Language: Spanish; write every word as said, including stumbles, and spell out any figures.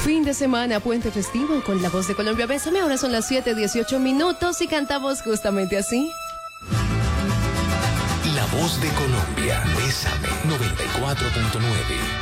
Fin de semana, puente festivo con La Voz de Colombia. Bésame, ahora son las siete dieciocho minutos y cantamos justamente así. La Voz de Colombia, Bésame, noventa y cuatro punto nueve.